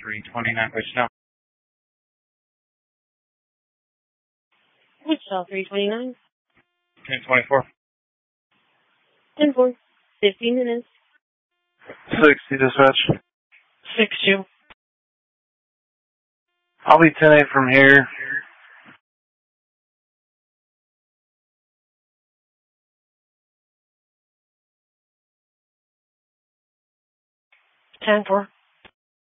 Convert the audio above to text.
329 Wichita. Wichita 329. 1024. 10-4. 15 minutes. 60 dispatch. 6-2. I'll be 10-8 from here. Ten four.